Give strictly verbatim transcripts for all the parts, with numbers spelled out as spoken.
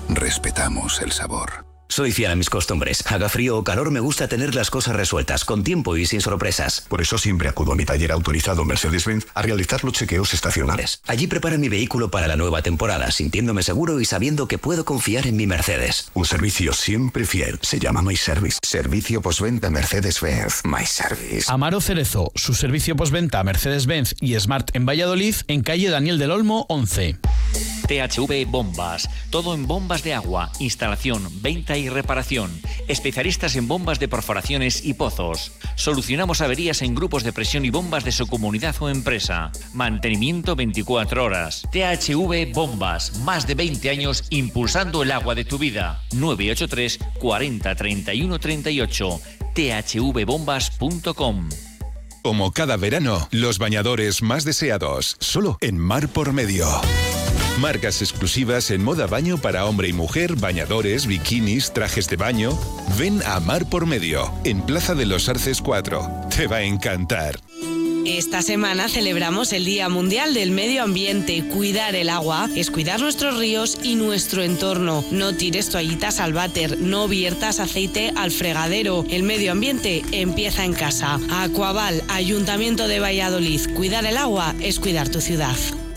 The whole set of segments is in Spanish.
respetamos el sabor. Soy fiel a mis costumbres. Haga frío o calor, me gusta tener las cosas resueltas, con tiempo y sin sorpresas. Por eso siempre acudo a mi taller autorizado Mercedes-Benz a realizar los chequeos estacionales. Allí preparan mi vehículo para la nueva temporada, sintiéndome seguro y sabiendo que puedo confiar en mi Mercedes. Un servicio siempre fiel. Se llama My Service. Servicio postventa Mercedes-Benz. My Service. Amaro Cerezo, su servicio postventa Mercedes-Benz y Smart en Valladolid, en calle Daniel del Olmo, once. T H V Bombas. Todo en bombas de agua, instalación, venta y reparación. Especialistas en bombas de perforaciones y pozos. Solucionamos averías en grupos de presión y bombas de su comunidad o empresa. Mantenimiento veinticuatro horas. T H V Bombas. Más de veinte años impulsando el agua de tu vida. nueve ocho tres cuarenta treinta y uno treinta y ocho. t h v bombas punto com. Como cada verano, los bañadores más deseados, solo en Mar por Medio. Marcas exclusivas en moda baño para hombre y mujer, bañadores, bikinis, trajes de baño. Ven a Mar por Medio, en Plaza de los Arces cuatro. Te va a encantar. Esta semana celebramos el Día Mundial del Medio Ambiente. Cuidar el agua es cuidar nuestros ríos y nuestro entorno. No tires toallitas al váter, no viertas aceite al fregadero. El medio ambiente empieza en casa. Aquaval, Ayuntamiento de Valladolid. Cuidar el agua es cuidar tu ciudad.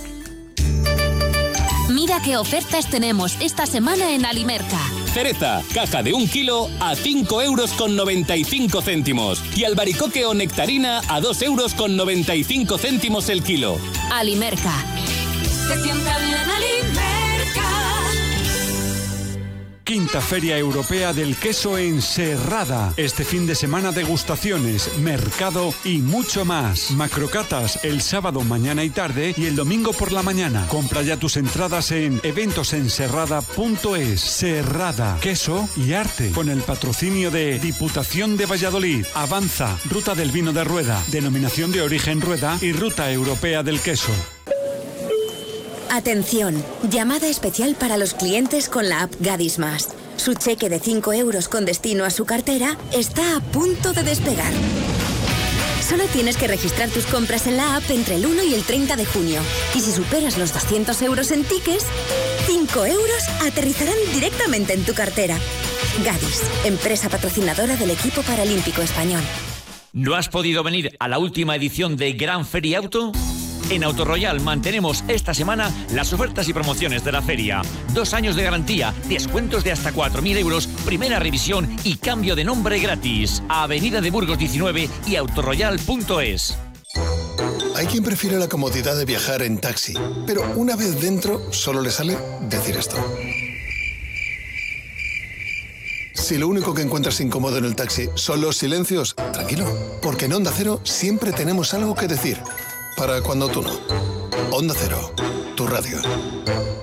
Mira qué ofertas tenemos esta semana en Alimerca. Cereza, caja de un kilo a cinco euros con noventa y cinco céntimos. Y albaricoque o nectarina a dos euros con noventa y cinco céntimos el kilo. Alimerca. Te sienta bien Alimerca. Quinta Feria Europea del Queso en Serrada. Este fin de semana degustaciones, mercado y mucho más. Macrocatas el sábado mañana y tarde y el domingo por la mañana. Compra ya tus entradas en eventos en serrada punto es. Serrada, queso y arte. Con el patrocinio de Diputación de Valladolid, Avanza, Ruta del Vino de Rueda, Denominación de Origen Rueda y Ruta Europea del Queso. Atención, llamada especial para los clientes con la app Gadis Más. Su cheque de cinco euros con destino a su cartera está a punto de despegar. Solo tienes que registrar tus compras en la app entre el uno y el treinta de junio. Y si superas los doscientos euros en tickets, cinco euros aterrizarán directamente en tu cartera. Gadis, empresa patrocinadora del equipo paralímpico español. ¿No has podido venir a la última edición de Gran Feria Auto? En Autoroyal mantenemos esta semana las ofertas y promociones de la feria. Dos años de garantía, descuentos de hasta cuatro mil euros, primera revisión y cambio de nombre gratis. Avenida de Burgos diecinueve y autoroyal punto es. Hay quien prefiere la comodidad de viajar en taxi, pero una vez dentro solo le sale decir esto. Si lo único que encuentras incómodo en el taxi son los silencios, tranquilo, porque en Onda Cero siempre tenemos algo que decir. Para cuando tú no. Onda Cero, tu radio.